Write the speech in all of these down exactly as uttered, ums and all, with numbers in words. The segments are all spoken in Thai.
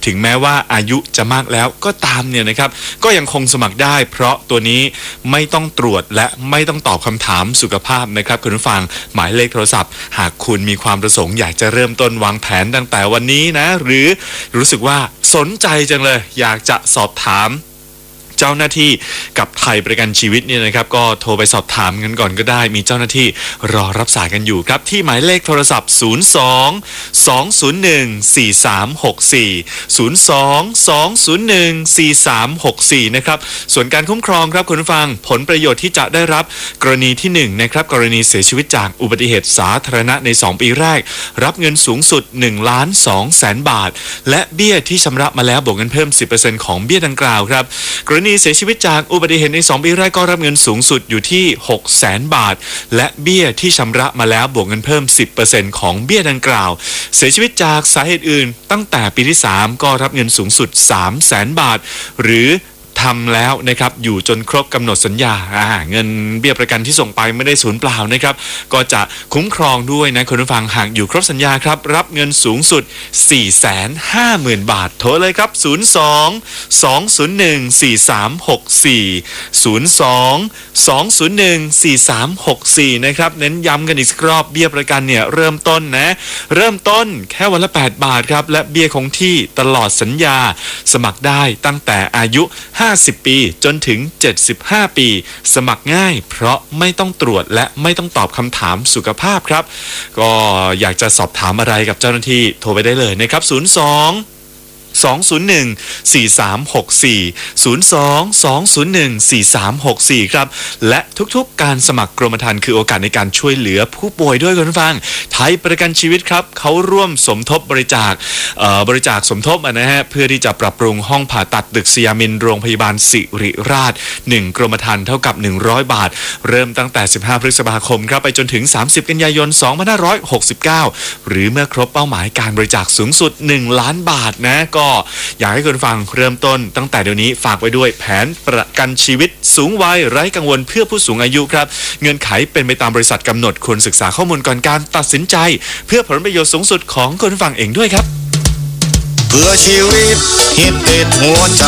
ถึงแม้ว่าอายุจะมากแล้วก็ตามเนี่ยนะครับก็ยังคงสมัครได้เพราะตัวนี้ไม่ต้องตรวจและไม่ต้องตอบคำถามสุขภาพนะครับคุณผู้ฟังหมายเลขโทรศัพท์หากคุณมีความประสงค์อยากจะเริ่มต้นวางแผนตั้งแต่วันนี้นะหรือรู้สึกว่าสนใจจังเลยอยากจะสอบถามเจ้าหน้าที่กับไทยประกันชีวิตเนี่ยนะครับก็โทรไปสอบถามกันก่อนก็ได้มีเจ้าหน้าที่รอรับสายกันอยู่ครับที่หมายเลขโทรศัพท์ศูนย์ สอง สอง ศูนย์ หนึ่ง สี่ สาม หก สี่ ศูนย์ สอง สอง ศูนย์ หนึ่ง สี่ สาม หก สี่นะครับส่วนการคุ้มครองครับคุณผู้ฟังผลประโยชน์ที่จะได้รับกรณีที่หนึ่งนะครับกรณีเสียชีวิตจากอุบัติเหตุสาธารณะในสองปีแรกรับเงินสูงสุดหนึ่งล้านสองแสนบาทและเบี้ยที่ชำระมาแล้วบวกเงินเพิ่ม สิบเปอร์เซ็นต์ ของเบี้ยดังกล่าวครับกรณีเสียชีวิตจากอุบัติเหตุในสองปีแรกก็รับเงินสูงสุดอยู่ที่ หกแสน บาทและเบี้ยที่ชำระมาแล้วบวกเงินเพิ่ม สิบเปอร์เซ็นต์ ของเบี้ยดังกล่าวเสียชีวิตจากสาเหตุอื่นตั้งแต่ปีที่สามก็รับเงินสูงสุด สามแสน บาทหรือทำแล้วนะครับอยู่จนครบกำหนดสัญญาเงินเบี้ยประกันที่ส่งไปไม่ได้สูญเปล่านะครับก็จะคุ้มครองด้วยนะคุณผู้ฟังหากอยู่ครบสัญญาครับรับเงินสูงสุด สี่แสนห้าหมื่น บาทโทรเลยครับศูนย์ สอง สอง ศูนย์ หนึ่ง สี่ สาม หก สี่ ศูนย์ สอง สอง ศูนย์ หนึ่ง สี่ สาม หก สี่นะครับเน้นย้ำกันอีกสักรอบเบี้ยประกันเนี่ยเริ่มต้นนะเริ่มต้นแค่วันละแปดบาทครับและเบี้ยคงที่ตลอดสัญญาสมัครได้ตั้งแต่อายุห้าสิบปีจนถึงเจ็ดสิบห้าปีสมัครง่ายเพราะไม่ต้องตรวจและไม่ต้องตอบคำถามสุขภาพครับก็อยากจะสอบถามอะไรกับเจ้าหน้าที่โทรไปได้เลยนะครับศูนย์ สอง สอง ศูนย์ หนึ่ง สี่ สาม หก สี่ ศูนย์ สอง สอง ศูนย์ หนึ่ง สี่ สาม หก สี่ครับและทุกๆการสมัครกรมธรรม์คือโอกาสในการช่วยเหลือผู้ป่วยด้วยคุณผู้ฟังไทยประกันชีวิตครับเขาร่วมสมทบบริจาคบริจาคสมทบนะฮะเพื่อที่จะปรับปรุงห้องผ่าตัดตึกสยามินโรงพยาบาลสิริราชหนึ่งกรมธรรม์เท่ากับหนึ่งร้อยบาทเริ่มตั้งแต่สิบห้าพฤษภาคมครับไปจนถึงสามสิบกันยายนสองพันห้าร้อยหกสิบเก้าหรือเมื่อครบเป้าหมายการบริจาคสูงสุดหนึ่งล้านบาทนะก็อยากให้คุณฟังเริ่มต้นตั้งแต่เดี๋ยวนี้ฝากไว้ด้วยแผนประกันชีวิตสูงวัยไร้กังวลเพื่อผู้สูงอายุครับเงื่อนไขเป็นไปตามบริษัทกำหนดควรศึกษาข้อมูลก่อนการตัดสินใจเพื่อผลประโยชน์สูงสุดของคุณฟังเองด้วยครับเพื่อชีวิตฮิตติดหัวใจ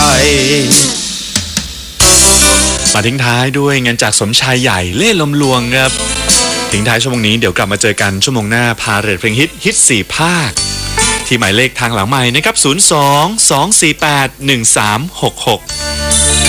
มาทิ้งท้ายด้วยงานจากสมชายใหญ่เล่ลมลวงครับทิ้งท้ายชั่วโมงนี้เดี๋ยวกลับมาเจอกันชั่วโมงหน้าพาเรทเพลงฮิตฮิตสี่ภาคที่หมายเลขทางหลังใหม่นะครับศูนย์ สอง สอง สี่ แปด หนึ่ง สาม หก หก